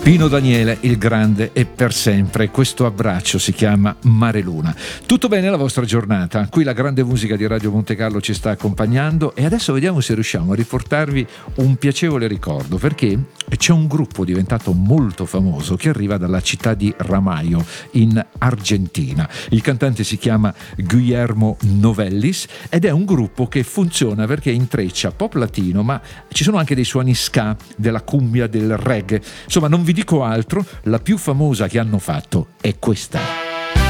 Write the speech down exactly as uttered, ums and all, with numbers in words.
Pino Daniele, il grande e per sempre. Questo abbraccio si chiama Mare Luna. Tutto bene la vostra giornata? Qui la grande musica di Radio Monte Carlo ci sta accompagnando e adesso vediamo se riusciamo a riportarvi un piacevole ricordo, perché c'è un gruppo diventato molto famoso che arriva dalla città di Ramallo in Argentina. Il cantante si chiama Guillermo Novellis ed è un gruppo che funziona perché intreccia pop latino, ma ci sono anche dei suoni ska, della cumbia, del reggae. Insomma, non vi dico altro, la più famosa che hanno fatto è questa.